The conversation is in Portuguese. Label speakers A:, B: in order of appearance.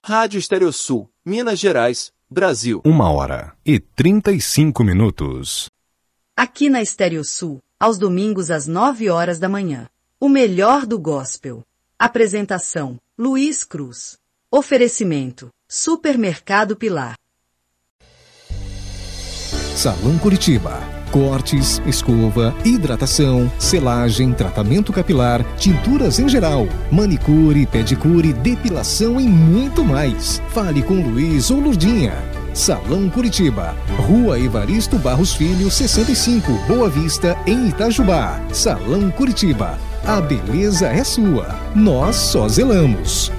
A: Rádio Estereosul, Minas Gerais, Brasil.
B: 1h35.
C: Aqui na Estereosul, aos domingos às 9 horas da manhã. O melhor do gospel. Apresentação, Luiz Cruz. Oferecimento, Supermercado Pilar.
D: Salão Curitiba. Cortes, escova, hidratação, selagem, tratamento capilar, tinturas em geral, manicure, pedicure, depilação e muito mais. Fale com Luiz ou Lurdinha. Salão Curitiba, Rua Evaristo Barros Filho, 65, Boa Vista, em Itajubá. Salão Curitiba, a beleza é sua, nós só zelamos.